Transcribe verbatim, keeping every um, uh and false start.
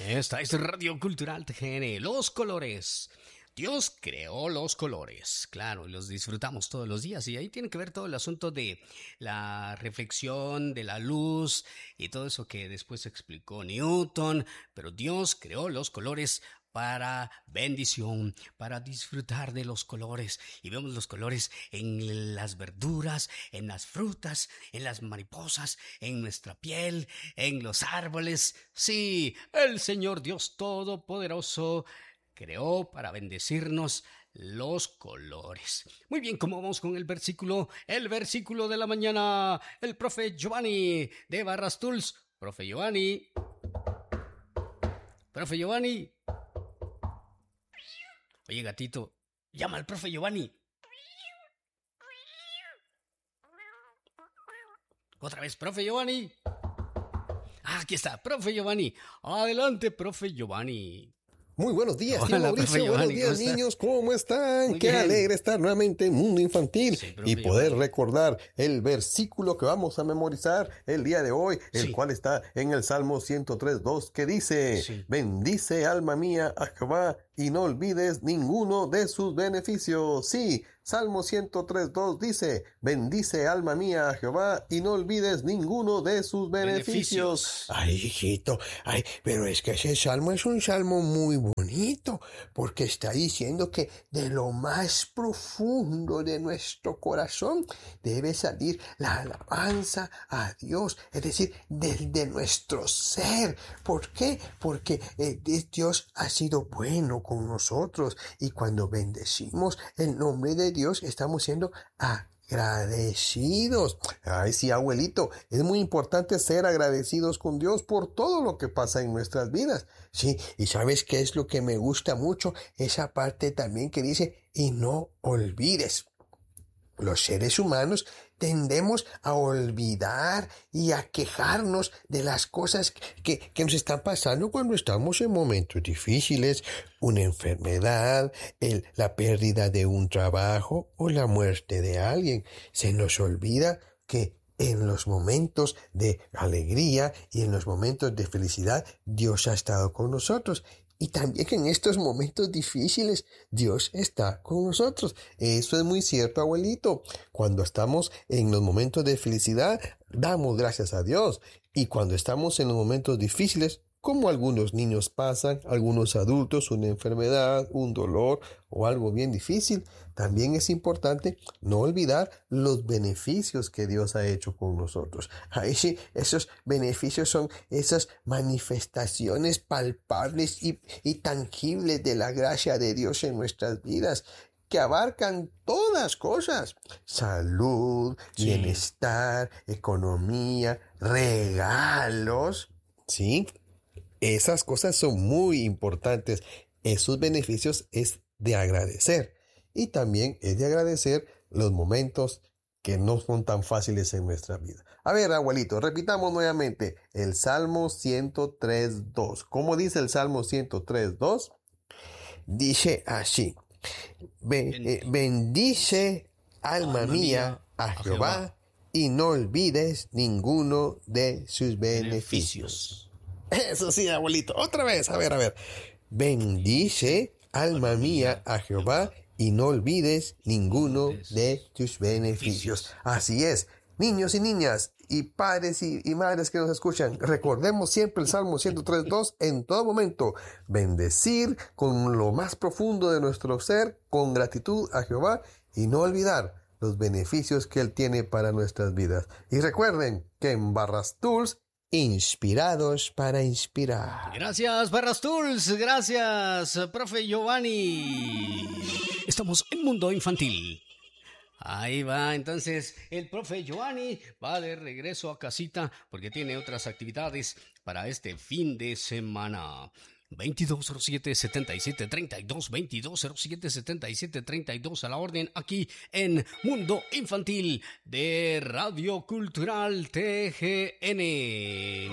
Esta es Radio Cultural T G N, los colores. Dios creó los colores, claro, y los disfrutamos todos los días. Y ahí tiene que ver todo el asunto de la reflexión, de la luz y todo eso que después explicó Newton. Pero Dios creó los colores para bendición, para disfrutar de los colores. Y vemos los colores en las verduras, en las frutas, en las mariposas, en nuestra piel, en los árboles. Sí, el Señor Dios Todopoderoso creó para bendecirnos los colores. Muy bien, ¿cómo vamos con el versículo? El versículo de la mañana. El profe Giovanni de Barrastuls. Profe Giovanni. Profe Giovanni. Oye, gatito, llama al profe Giovanni. Otra vez, profe Giovanni. Ah, aquí está, profe Giovanni. Adelante, profe Giovanni. Muy buenos días, tío Hola, Mauricio. Giovanni, Buenos días, ¿cómo niños. ¿Cómo están? Muy Qué bien. alegre estar nuevamente en Mundo Infantil Sí, profe y poder Giovanni. recordar el versículo que vamos a memorizar el día de hoy, el Sí. cual está en el Salmo ciento tres, dos, que dice: Sí. bendice, alma mía, a Jehová, y no olvides ninguno de sus beneficios. Sí, Salmo ciento tres, dos dice: bendice, alma mía, a Jehová, y no olvides ninguno de sus beneficios. Beneficios. Ay, hijito, ay, pero es que ese salmo es un salmo muy bonito, porque está diciendo que de lo más profundo de nuestro corazón debe salir la alabanza a Dios, es decir, desde nuestro ser. ¿Por qué? Porque eh, Dios ha sido bueno con nosotros, y cuando bendecimos el nombre de Dios estamos siendo agradecidos. Ay, sí, abuelito, es muy importante ser agradecidos con Dios por todo lo que pasa en nuestras vidas. Sí, y ¿sabes qué es lo que me gusta mucho? Esa parte también que dice, y no olvides. Los seres humanos tendemos a olvidar y a quejarnos de las cosas que, que nos están pasando cuando estamos en momentos difíciles, una enfermedad, el, la pérdida de un trabajo o la muerte de alguien. Se nos olvida que en los momentos de alegría y en los momentos de felicidad, Dios ha estado con nosotros. Y también en estos momentos difíciles, Dios está con nosotros. Eso es muy cierto, abuelito. Cuando estamos en los momentos de felicidad, damos gracias a Dios. Y cuando estamos en los momentos difíciles, como algunos niños pasan, algunos adultos, una enfermedad, un dolor o algo bien difícil, también es importante no olvidar los beneficios que Dios ha hecho con nosotros. Ahí sí, esos beneficios son esas manifestaciones palpables y, y tangibles de la gracia de Dios en nuestras vidas, que abarcan todas cosas: salud, Sí. bienestar, economía, regalos. Sí, esas cosas son muy importantes. Esos beneficios es de agradecer. Y también es de agradecer los momentos que no son tan fáciles en nuestra vida. A ver, abuelito, repitamos nuevamente el Salmo ciento tres, dos. ¿Cómo dice el Salmo ciento tres, dos? Dice así: "Be- eh, bendice, alma, Alma mía, mía, a a Jehová, Jehová, y no olvides ninguno de sus Beneficios. beneficios. Eso sí, abuelito. Otra vez, a ver, a ver. Bendice, alma mía, a Jehová, y no olvides ninguno de tus beneficios". Así es. Niños y niñas, y padres y, y madres que nos escuchan, recordemos siempre el Salmo ciento tres, dos en todo momento. Bendecir con lo más profundo de nuestro ser, con gratitud a Jehová, y no olvidar los beneficios que Él tiene para nuestras vidas. Y recuerden que en Barrastuls, Inspirados para inspirar. Gracias, Barrastuls. Gracias, profe Giovanni. Estamos en Mundo Infantil. Ahí va, entonces el profe Giovanni va de regreso a casita porque tiene otras actividades para este fin de semana. veintidós cero siete, setenta y siete treinta y dos, veintidós cero siete, setenta y siete treinta y dos a la orden aquí en Mundo Infantil de Radio Cultural T G N.